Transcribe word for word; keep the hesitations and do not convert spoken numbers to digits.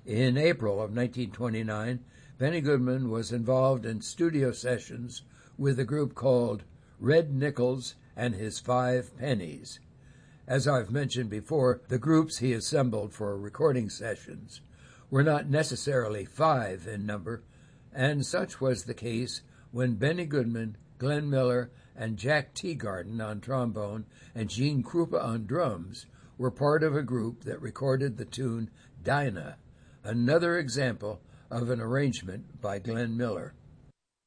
In April of nineteen twenty-nine, Benny Goodman was involved in studio sessions with a group called Red Nichols and His Five Pennies. As I've mentioned before, the groups he assembled for recording sessions were not necessarily five in number, and such was the case when Benny Goodman, Glenn Miller, and Jack Teagarden on trombone and Gene Krupa on drums were part of a group that recorded the tune Dinah, another example of an arrangement by Glenn Miller.